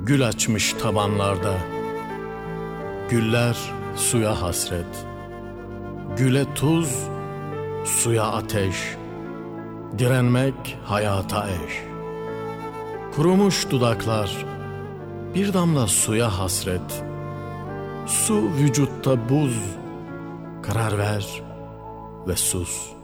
Gül açmış tabanlarda, güller suya hasret. Güle tuz, suya ateş, direnmek hayata eş. Kurumuş dudaklar, bir damla suya hasret. Su vücutta buz, karar ver ve sus.